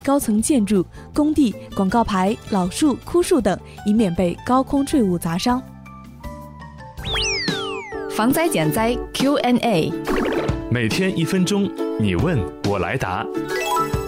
高层建筑、工地、广告牌、老树、枯树等，以免被高空坠物砸伤。 防灾减灾 Q&A， 每天1分钟，你问我来答。